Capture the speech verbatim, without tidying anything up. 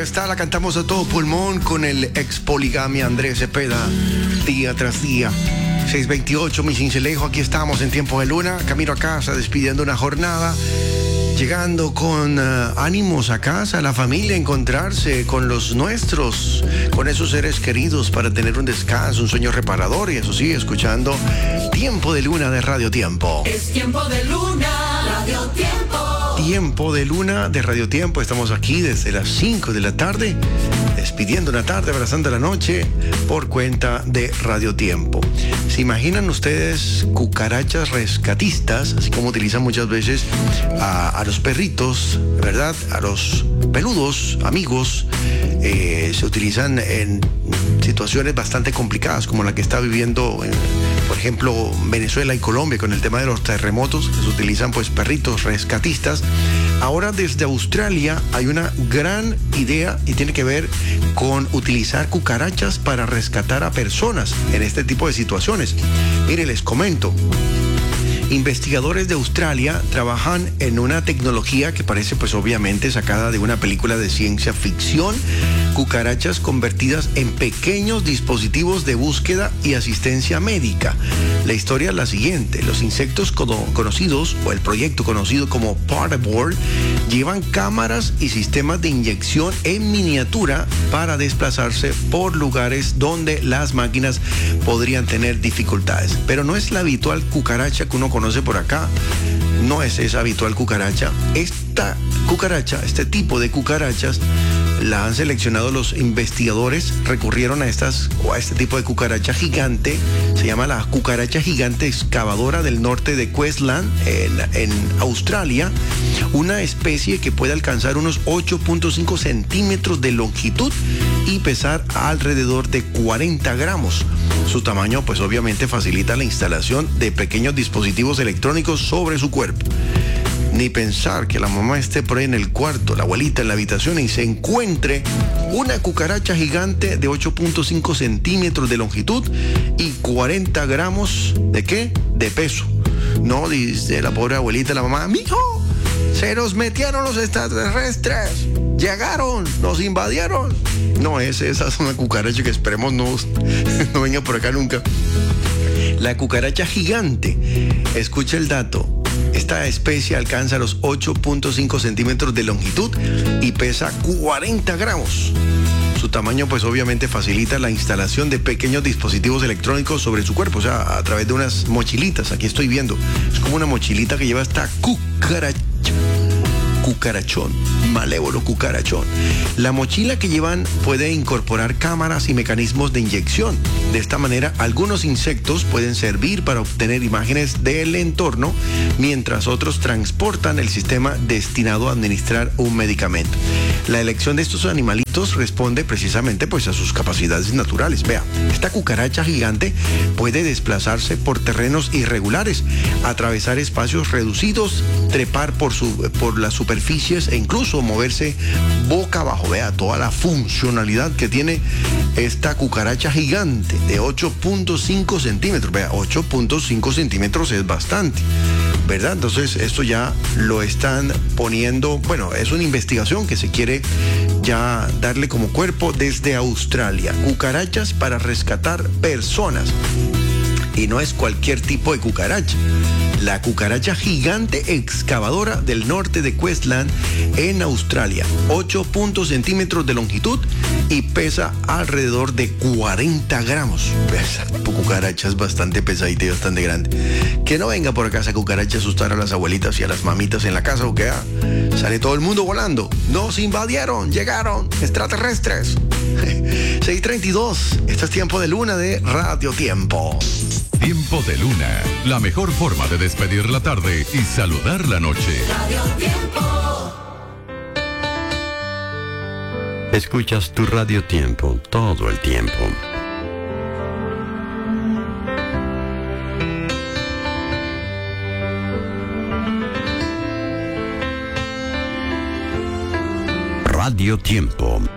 Esta la cantamos a todo pulmón con el ex poligamia Andrés Cepeda, día tras día. seis veintiocho, mi cincelejo, aquí estamos en Tiempo de Luna, camino a casa, despidiendo una jornada, llegando con uh, ánimos a casa, a la familia, encontrarse con los nuestros, con esos seres queridos para tener un descanso, un sueño reparador y eso sí, escuchando Tiempo de Luna de Radio Tiempo. Es Tiempo de Luna, Radio Tiempo. Tiempo de Luna de Radio Tiempo. Estamos aquí desde las cinco de la tarde, despidiendo una tarde, abrazando la noche, por cuenta de Radio Tiempo. ¿Se imaginan ustedes cucarachas rescatistas, así como utilizan muchas veces a, a los perritos, ¿verdad? A los peludos, amigos, eh, se utilizan en situaciones bastante complicadas, como la que está viviendo, eh, por ejemplo, Venezuela y Colombia, con el tema de los terremotos, que se utilizan pues perritos rescatistas. Ahora desde Australia hay una gran idea y tiene que ver con utilizar cucarachas para rescatar a personas en este tipo de situaciones. Mire, les comento. Investigadores de Australia trabajan en una tecnología que parece pues obviamente sacada de una película de ciencia ficción. Cucarachas convertidas en pequeños dispositivos de búsqueda y asistencia médica. La historia es la siguiente. Los insectos cono- conocidos, o el proyecto conocido como Parboard, llevan cámaras y sistemas de inyección en miniatura para desplazarse por lugares donde las máquinas podrían tener dificultades. Pero no es la habitual cucaracha que uno conoce por acá. No es esa habitual cucaracha. Esta cucaracha, este tipo de cucarachas, la han seleccionado los investigadores, recurrieron a estas o a este tipo de cucaracha gigante, se llama la cucaracha gigante excavadora del norte de Queensland, en, en Australia, una especie que puede alcanzar unos ocho punto cinco centímetros de longitud y pesar alrededor de cuarenta gramos. Su tamaño pues obviamente facilita la instalación de pequeños dispositivos electrónicos sobre su cuerpo. Ni pensar que la mamá esté por ahí en el cuarto, la abuelita en la habitación y se encuentre una cucaracha gigante de ocho punto cinco centímetros de longitud y cuarenta gramos de ¿qué? De peso. No, dice la pobre abuelita, la mamá, mijo, se nos metieron los extraterrestres, llegaron, nos invadieron. No es esa, es una cucaracha que esperemos no, no venga por acá nunca. La cucaracha gigante, escucha el dato. Esta especie alcanza los ocho punto cinco centímetros de longitud y pesa cuarenta gramos. Su tamaño pues obviamente facilita la instalación de pequeños dispositivos electrónicos sobre su cuerpo, o sea, a través de unas mochilitas. Aquí estoy viendo, es como una mochilita que lleva esta cucaracha. Cucarachón, malévolo cucarachón. La mochila que llevan puede incorporar cámaras y mecanismos de inyección. De esta manera, algunos insectos pueden servir para obtener imágenes del entorno, mientras otros transportan el sistema destinado a administrar un medicamento. La elección de estos animalitos responde precisamente pues a sus capacidades naturales. Vea, esta cucaracha gigante puede desplazarse por terrenos irregulares, atravesar espacios reducidos, trepar por, su, por la superficie e incluso moverse boca abajo. Vea toda la funcionalidad que tiene esta cucaracha gigante de ocho punto cinco centímetros. Vea, ocho punto cinco centímetros es bastante, ¿verdad? Entonces esto ya lo están poniendo, bueno, es una investigación que se quiere ya darle como cuerpo desde Australia. Cucarachas para rescatar personas. Y no es cualquier tipo de cucaracha. La cucaracha gigante excavadora del norte de Queensland en Australia. ocho punto centímetros de longitud y pesa alrededor de cuarenta gramos. Esa cucaracha es bastante pesadita y bastante grande. Que no venga por acá esa cucaracha a asustar a las abuelitas y a las mamitas en la casa o que ah, sale todo el mundo volando. Nos invadieron, llegaron extraterrestres. seis treinta y dos, este es Tiempo de Luna de Radio Tiempo. Tiempo de Luna, la mejor forma de despedir la tarde y saludar la noche. Radio Tiempo. Escuchas tu Radio Tiempo todo el tiempo. Radio Tiempo.